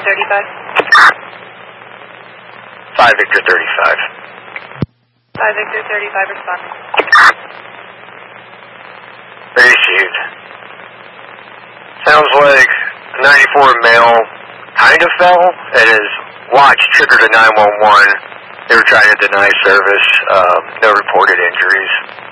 35. 5 Victor 35. 5 Victor 35 responding. Received. Sounds like a 94 male kind of fell, and his watch triggered a 911. They were trying to deny service. No reported injuries.